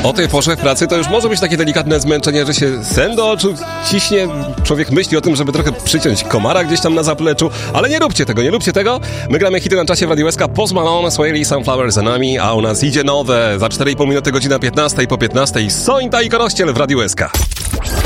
O tej porze w pracy to już może być takie delikatne zmęczenie, że się sen do oczu ciśnie. Człowiek myśli o tym, żeby trochę przyciąć komara gdzieś tam na zapleczu, ale nie róbcie tego. My gramy hity na czasie w Radiu SK. Post Malone, Swaley, Sunflower za nami, a u nas idzie nowe. Za 4,5 minuty, godzina 15, po 15 Sointa i Korościel w Radiu SK.